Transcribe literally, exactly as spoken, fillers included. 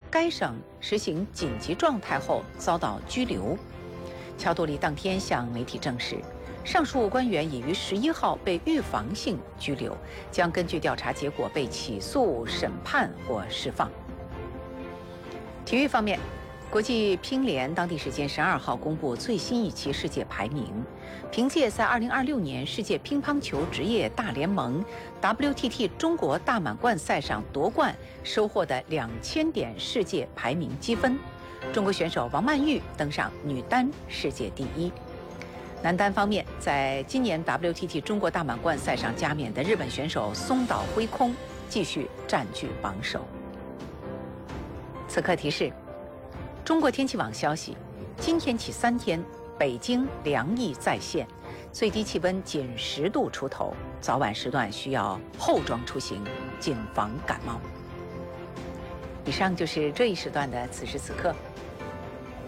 该省实行紧急状态后遭到拘留。乔杜里当天向媒体证实，上述官员已于十一号被预防性拘留，将根据调查结果被起诉、审判或释放。体育方面，国际乒联当地时间十二号公布最新一期世界排名，凭借在二零二六年世界乒乓球职业大联盟 W T T 中国大满贯赛上夺冠收获的两千点世界排名积分，中国选手王曼玉登上女单世界第一。男单方面，在今年 W T T 中国大满贯赛上加冕的日本选手松岛辉空继续占据榜首。此刻提示：中国天气网消息，今天起三天，北京凉意再现，最低气温仅十度出头，早晚时段需要厚装出行，谨防感冒。以上就是这一时段的此时此刻，